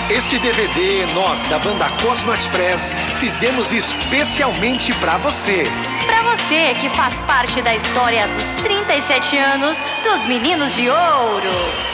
Este DVD nós da banda Cosmo Express fizemos especialmente pra você. Pra você que faz parte da história dos 37 anos dos Meninos de Ouro.